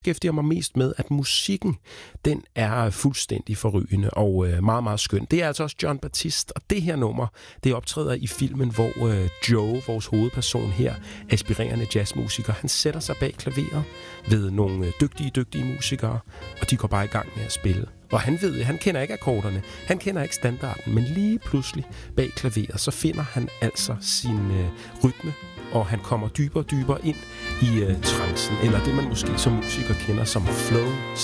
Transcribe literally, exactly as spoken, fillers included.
beskæftiger mig mest med, at musikken, den er fuldstændig forrygende og øh, meget, meget skøn. Det er altså også Jon Batiste, og det her nummer, det optræder i filmen, hvor øh, Joe, vores hovedperson her, aspirerende jazzmusiker, han sætter sig bag klaveret ved nogle øh, dygtige, dygtige musikere, og de går bare i gang med at spille. Og han ved, han kender ikke akkorderne, han kender ikke standarden, men lige pludselig bag klaveret, så finder han altså sin øh, rytme, og han kommer dybere og dybere ind i øh, trancen, eller det man måske som musiker kender som flow